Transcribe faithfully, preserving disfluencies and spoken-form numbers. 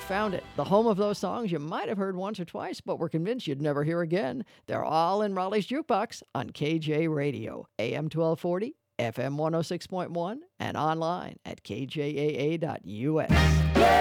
you've found it. The home of those songs you might have heard once or twice, but were convinced you'd never hear again. They're all in Raleigh's Jukebox on K J Radio, A M twelve forty, F M one oh six point one, and online at K J A A dot U S.